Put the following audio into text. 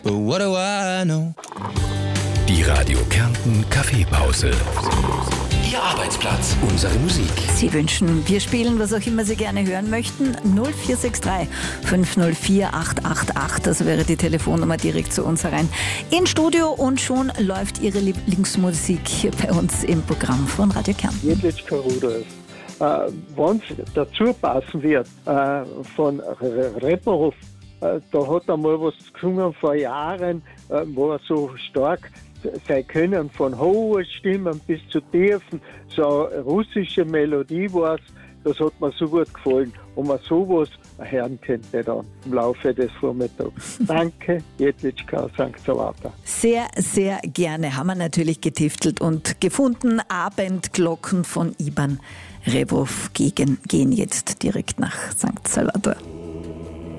But what do I know? Die Radio Kärnten Kaffeepause. Ihr Arbeitsplatz, unsere Musik. Sie wünschen, wir spielen, was auch immer Sie gerne hören möchten. 0463 504 888, das wäre die Telefonnummer direkt zu uns herein. In Studio und schon läuft Ihre Lieblingsmusik hier bei uns im Programm von Radio Kärnten. Jedlička Rudolf. Wenn es dazu passen wird, von Reperhof, da hat er mal was gesungen vor Jahren, wo er so stark sein Können von hohen Stimmen bis zu tiefen, so eine russische Melodie war es, das hat mir so gut gefallen und man sowas hören könnte dann im Laufe des Vormittags. Danke, Jedlička St. Salvator. Sehr, sehr gerne haben wir natürlich getiftelt und gefunden. Abendglocken von Iban Rebov gehen jetzt direkt nach St. Salvator.